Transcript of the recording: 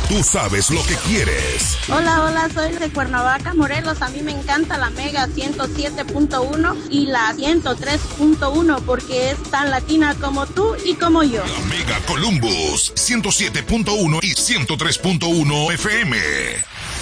Tú sabes lo que quieres. Hola, soy de Cuernavaca, Morelos. A mí me encanta la Mega 107.1 y la 103.1 porque es tan latina como tú y como yo. La Mega Columbus 107.1 y 103.1 FM.